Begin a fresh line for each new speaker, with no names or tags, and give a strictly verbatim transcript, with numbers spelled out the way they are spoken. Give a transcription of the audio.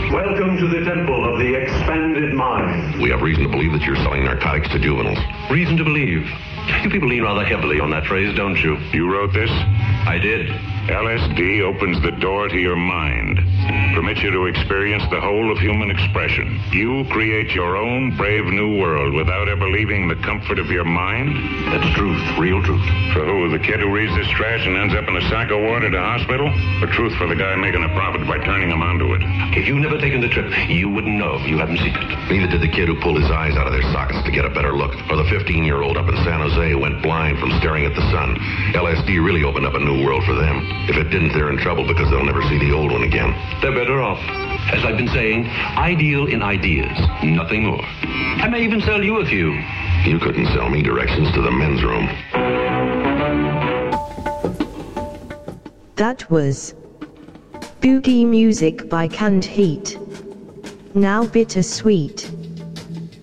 Welcome to the temple of the expanded mind.
We have reason to believe that you're selling narcotics to juveniles.
Reason to believe. You people lean rather heavily on that phrase, don't you?
You wrote this?
I did.
L S D opens the door to your mind, permits you to experience the whole of human expression. You create your own brave new world without ever leaving the comfort of your mind?
That's truth, real truth.
For who, the kid who reads this trash and ends up in a psycho ward at a hospital? Or truth for the guy making a profit by turning him onto it?
If you've never taken the trip, you wouldn't know. You haven't seen it.
Neither did the kid who pulled his eyes out of their sockets to get a better look, or the fifteen-year-old up in San Jose who went blind from staring at the sun. L S D really opened up a new world for them. If it didn't, they're in trouble because they'll never see the old one again.
They're better off. As I've been saying, I deal in ideas, nothing more. I may even sell you a few.
You couldn't sell me directions to the men's room.
That was Boogie Music by Canned Heat. Now Bittersweet.